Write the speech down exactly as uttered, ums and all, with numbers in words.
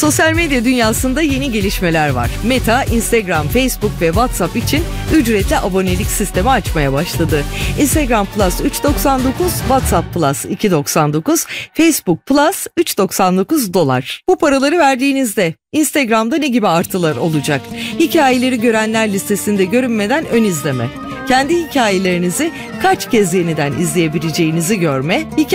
Sosyal medya dünyasında yeni gelişmeler var. Meta, Instagram, Facebook ve WhatsApp için ücretli abonelik sistemi açmaya başladı. Instagram Plus üç doksan dokuz, WhatsApp Plus iki doksan dokuz, Facebook Plus üç doksan dokuz dolar. Bu paraları verdiğinizde Instagram'da ne gibi artılar olacak? Hikayeleri görenler listesinde görünmeden ön izleme. Kendi hikayelerinizi kaç kez yeniden izleyebileceğinizi görme, hikaye